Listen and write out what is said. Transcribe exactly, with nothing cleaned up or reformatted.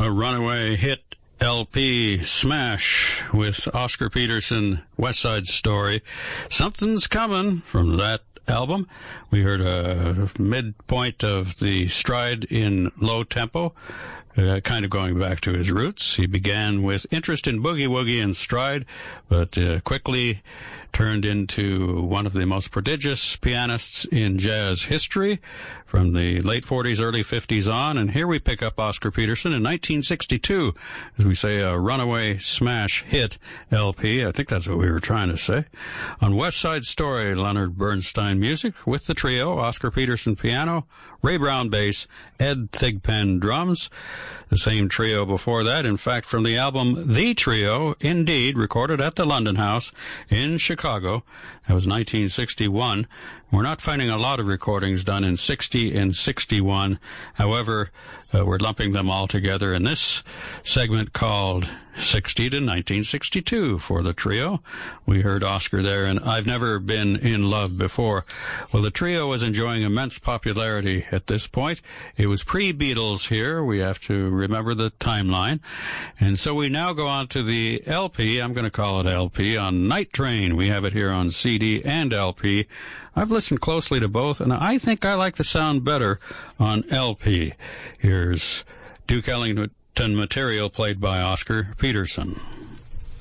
A runaway hit L P smash with Oscar Peterson, West Side Story. Something's Coming from that album. We heard a midpoint of the stride in low tempo, uh, kind of going back to his roots. He began with interest in boogie woogie and stride, but uh, quickly turned into one of the most prodigious pianists in jazz history from the late forties, early fifties on. And here we pick up Oscar Peterson in nineteen sixty-two, as we say, a runaway smash hit L P. I think that's what we were trying to say. On West Side Story, Leonard Bernstein music with the trio, Oscar Peterson piano, Ray Brown bass, Ed Thigpen drums. The same trio before that, in fact, from the album The Trio, indeed, recorded at the London House in Chicago. That was nineteen sixty-one. We're not finding a lot of recordings done in sixty and sixty-one. However, uh, we're lumping them all together in this segment called sixty to nineteen sixty-two for the trio. We heard Oscar there, and I've Never Been in Love Before. Well, the trio was enjoying immense popularity at this point. It was pre-Beatles here. We have to remember the timeline. And so we now go on to the L P. I'm going to call it L P on Night Train. We have it here on C D and L P. I've listened closely to both, and I think I like the sound better on L P. Here's Duke Ellington material played by Oscar Peterson.